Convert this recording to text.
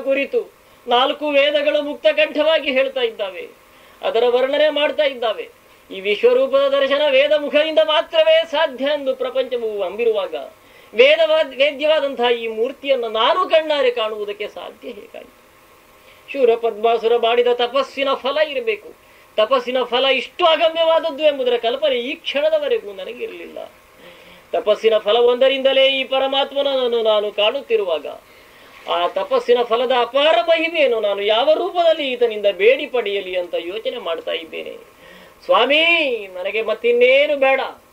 ಕುರಿತು 4 ವೇದಗಳು ಮುಕ್ತಕಂಠವಾಗಿ ಹೇಳ್ತಾ ಇದ್ದಾವೆ, ಅದರ ವರ್ಣನೆ ಮಾಡ್ತಾ ಇದ್ದಾವೆ. ಈ ವಿಶ್ವರೂಪದ ದರ್ಶನ ವೇದ ಮುಖದಿಂದ ಮಾತ್ರವೇ ಸಾಧ್ಯ ಎಂದು ಪ್ರಪಂಚವು ಅಂಬಿರುವಾಗ ವೇದ್ಯವಾದಂತಹ ಈ ಮೂರ್ತಿಯನ್ನು ನಾನು ಕಣ್ಣಾರೆ ಕಾಣುವುದಕ್ಕೆ ಸಾಧ್ಯ ಹೇಗಾಯಿತು? ಶೂರ ಪದ್ಮಾಸುರ ಮಾಡಿದ ತಪಸ್ಸಿನ ಫಲ ಇರಬೇಕು. ತಪಸ್ಸಿನ ಫಲ ಇಷ್ಟು ಅಗಮ್ಯವಾದದ್ದು ಎಂಬುದರ ಕಲ್ಪನೆ ಈ ಕ್ಷಣದವರೆಗೂ ನನಗಿರಲಿಲ್ಲ. ತಪಸ್ಸಿನ ಫಲವೊಂದರಿಂದಲೇ ಈ ಪರಮಾತ್ಮನನ್ನು ನಾನು ಕಾಣುತ್ತಿರುವಾಗ ಆ ತಪಸ್ಸಿನ ಫಲದ ಅಪಾರ ಮಹಿಮೆಯನ್ನು ನಾನು ಯಾವ ರೂಪದಲ್ಲಿ ಈತನಿಂದ ಬೇಡಿ ಪಡೆಯಲಿ ಅಂತ ಯೋಚನೆ ಮಾಡ್ತಾ ಇದ್ದೇನೆ. ಸ್ವಾಮಿ, ನನಗೆ ಮತ್ತಿನ್ನೇನು ಬೇಡ.